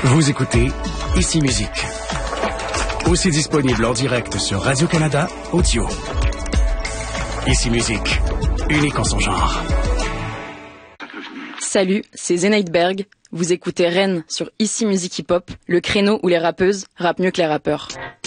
Vous écoutez Ici Musique. Aussi disponible en direct sur Radio-Canada Audio. Ici Musique, unique en son genre. Salut, c'est Zenaïd Berg. Vous écoutez Rennes sur Ici Musique Hip Hop, le créneau où les rappeuses rappent mieux que les rappeurs.